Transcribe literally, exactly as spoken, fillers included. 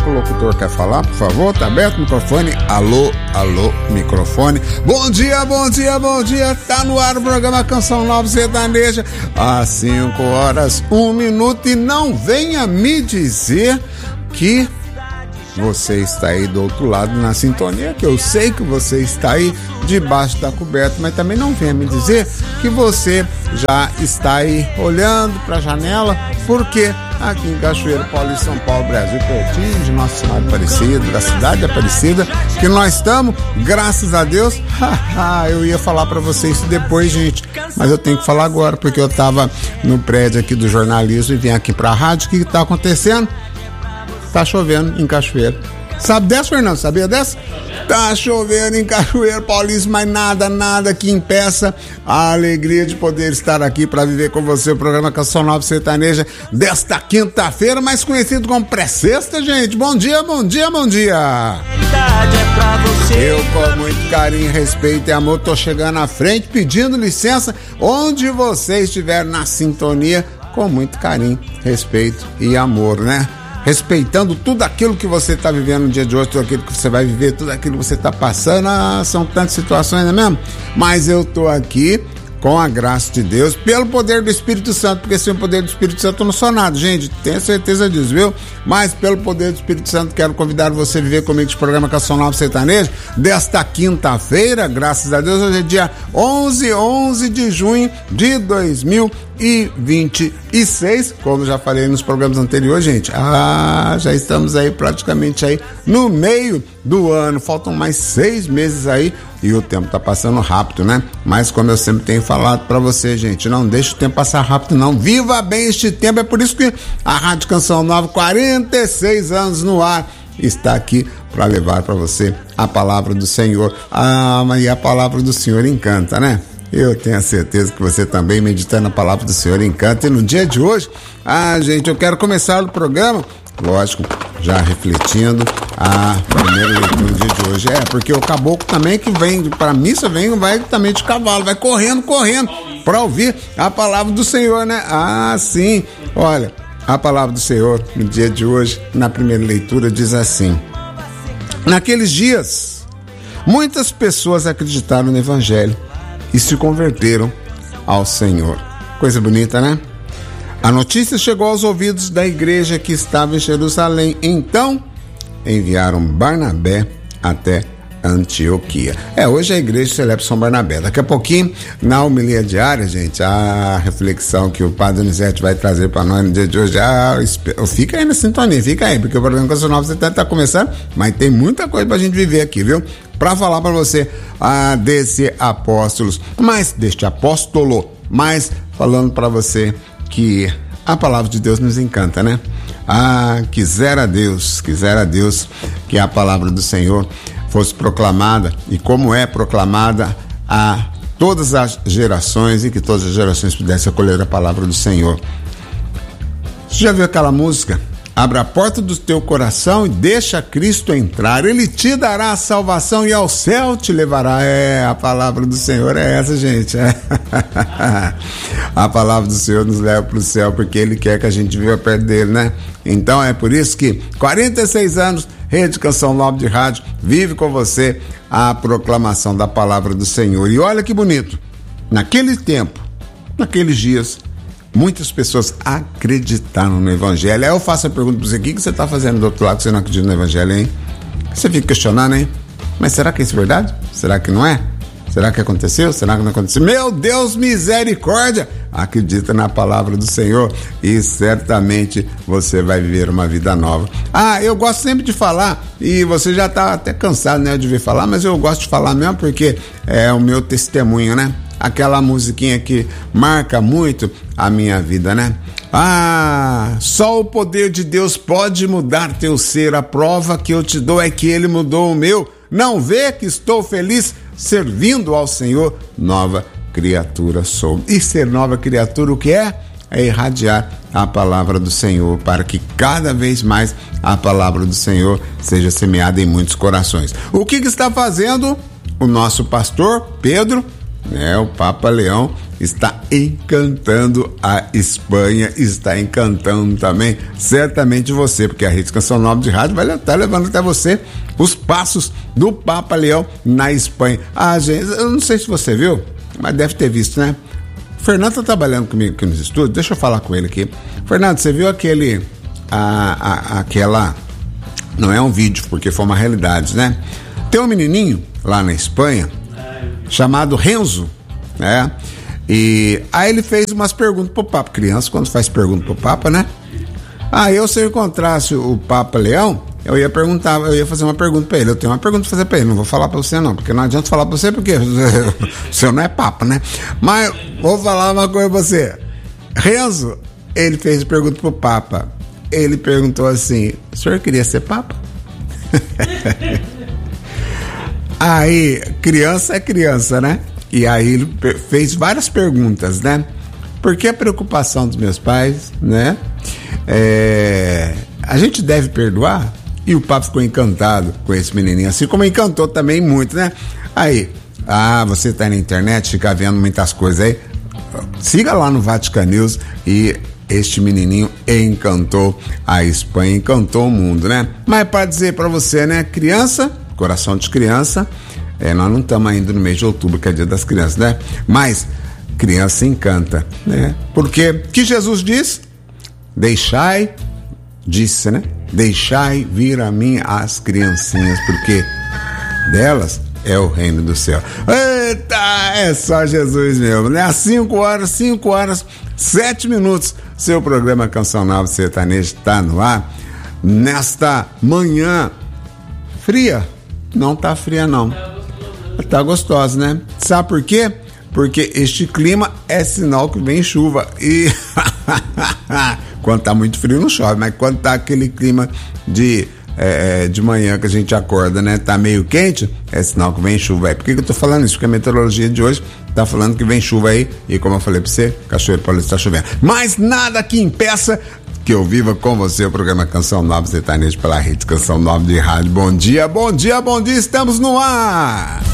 que o locutor quer falar, por favor, tá aberto o microfone. Alô, alô, microfone. Bom dia, bom dia, bom dia. Tá no ar o programa Canção Nova Sertaneja. Às cinco horas, um minuto. E não venha me dizer que você está aí do outro lado na sintonia, que eu sei que você está aí debaixo da coberta, mas também não venha me dizer que você já está aí olhando para a janela, porque aqui em Cachoeiro Paulista, São Paulo, Brasil, pertinho de nossa cidade Aparecida, da cidade de Aparecida, que nós estamos, graças a Deus. Eu ia falar para vocês isso depois, gente, mas eu tenho que falar agora, porque eu estava no prédio aqui do jornalismo e vim aqui para a rádio. O que está acontecendo? Tá chovendo em Cachoeiro. Sabe dessa, Fernando? Sabia dessa? Tá chovendo em Cachoeiro Paulista, mas nada, nada que impeça a alegria de poder estar aqui para viver com você o programa Canção Nova Sertaneja desta quinta-feira, mais conhecido como pré-sexta, gente. Bom dia, bom dia, bom dia. Eu, com muito carinho, respeito e amor, tô chegando à frente pedindo licença onde você estiver na sintonia, com muito carinho, respeito e amor, né? Respeitando tudo aquilo que você está vivendo no dia de hoje, tudo aquilo que você vai viver, tudo aquilo que você está passando. Ah, são tantas situações, não é mesmo? Mas eu estou aqui com a graça de Deus, pelo poder do Espírito Santo, porque sem o poder do Espírito Santo eu não sou nada, gente, tenho certeza disso, viu? Mas pelo poder do Espírito Santo quero convidar você a viver comigo esse programa Canção Nova Sertaneja desta quinta-feira, graças a Deus. Hoje é dia onze de junho de dois mil e vinte e seis, como já falei nos programas anteriores, gente. Ah, já estamos aí praticamente aí no meio do ano, faltam mais seis meses aí e o tempo tá passando rápido, né? Mas como eu sempre tenho falado pra você, gente, não deixe o tempo passar rápido, não. Viva bem este tempo. É por isso que a Rádio Canção Nova, quarenta e seis anos no ar, está aqui para levar para você a palavra do Senhor. Ah, mas a palavra do Senhor encanta, né? Eu tenho a certeza que você também, meditando a palavra do Senhor, encanta. E no dia de hoje, ah, gente, eu quero começar o programa, lógico, já refletindo a primeira leitura do dia de hoje. É, porque o caboclo também que vem para a missa, vem, vai também de cavalo, vai correndo, correndo, para ouvir a palavra do Senhor, né? Ah, sim, olha, a palavra do Senhor no dia de hoje, na primeira leitura, diz assim: naqueles dias, muitas pessoas acreditaram no Evangelho e se converteram ao Senhor. Coisa bonita, né? A notícia chegou aos ouvidos da igreja que estava em Jerusalém. Então, enviaram Barnabé até Antioquia. É, hoje a igreja celebra São Barnabé. Daqui a pouquinho, na homilia diária, gente, a reflexão que o Padre Donizete vai trazer para nós no dia de hoje. Ah, fica aí na sintonia, fica aí, porque o programa Canção Nova está tá começando, mas tem muita coisa pra gente viver aqui, viu? Para falar para você ah, desse apóstolos, mas deste apóstolo, mas falando para você que a palavra de Deus nos encanta, né? Ah, quisera Deus, quisera Deus que a palavra do Senhor fosse proclamada, e como é proclamada a todas as gerações, e que todas as gerações pudessem acolher a palavra do Senhor. Você já viu aquela música? Abra a porta do teu coração e deixa Cristo entrar. Ele te dará a salvação e ao céu te levará. É, a palavra do Senhor é essa, gente. É. A palavra do Senhor nos leva para o céu, porque Ele quer que a gente viva perto dele, né? Então é por isso que quarenta e seis anos, Rede Canção Nova de Rádio, vive com você a proclamação da palavra do Senhor. E olha que bonito, naquele tempo, naqueles dias, muitas pessoas acreditaram no Evangelho. Aí eu faço a pergunta para você: o que você está fazendo do outro lado que você não acredita no Evangelho, hein? Você fica questionando, hein? Mas será que isso é verdade? Será que não é? Será que aconteceu? Será que não aconteceu? Meu Deus, misericórdia! Acredita na palavra do Senhor e certamente você vai viver uma vida nova. Ah, eu gosto sempre de falar, e você já está até cansado, né, de ouvir falar, mas eu gosto de falar mesmo porque é o meu testemunho, né? Aquela musiquinha que marca muito a minha vida, né? Ah, só o poder de Deus pode mudar teu ser. A prova que eu te dou é que Ele mudou o meu. Não vê que estou feliz servindo ao Senhor? Nova criatura sou. E ser nova criatura, o que é? É irradiar a palavra do Senhor, para que cada vez mais a palavra do Senhor seja semeada em muitos corações. O que, que está fazendo o nosso pastor Pedro? né? O Papa Leão está encantando a Espanha, está encantando também certamente você, porque a Rede Canção Nova de Rádio vai estar levando até você os passos do Papa Leão na Espanha. Ah, gente, eu não sei se você viu, mas deve ter visto, né? O Fernando está trabalhando comigo aqui nos estúdios, deixa eu falar com ele aqui. Fernando, você viu aquele, a, a, aquela, não é um vídeo, porque foi uma realidade, né? Tem um menininho lá na Espanha chamado Renzo, né? E aí ele fez umas perguntas pro Papa. Criança, quando faz pergunta pro Papa, né? Ah, eu se eu encontrasse o Papa Leão, eu ia perguntar, eu ia fazer uma pergunta pra ele. Eu tenho uma pergunta pra fazer pra ele, não vou falar pra você não, porque não adianta falar pra você, porque o senhor não é Papa, né? Mas vou falar uma coisa pra você. Renzo, ele fez pergunta pro Papa. Ele perguntou assim: o senhor queria ser Papa? Aí, criança é criança, né? E aí ele fez várias perguntas, né? Por que a preocupação dos meus pais, né? É, a gente deve perdoar? E o Papa ficou encantado com esse menininho, assim como encantou também muito, né? Aí, ah, você tá na internet, fica vendo muitas coisas aí. Siga lá no Vatican News e este menininho encantou a Espanha, encantou o mundo, né? Mas para dizer para você, né? Criança, coração de criança, é, nós não estamos ainda no mês de outubro, que é dia das crianças, né? Mas criança encanta, né? Porque que Jesus diz? Deixai, disse, né? Deixai vir a mim as criancinhas, porque delas é o reino do céu. Eita, é só Jesus mesmo, né? Às cinco horas, cinco horas, sete minutos, seu programa Canção Nova Sertaneja está no ar. Nesta manhã fria, não tá fria não, tá gostosa, né? Sabe por quê? Porque este clima é sinal que vem chuva. E quando tá muito frio não chove, mas quando tá aquele clima de, é, de manhã que a gente acorda, né? Tá meio quente, é sinal que vem chuva aí. Por que que eu tô falando isso? Porque a meteorologia de hoje tá falando que vem chuva aí. E como eu falei pra você, Cachoeiro Paulista tá chovendo. Mas nada que impeça que eu viva com você o programa Canção Nova Sertaneja pela Rede Canção Nova de Rádio. Bom dia, bom dia, bom dia, estamos no ar!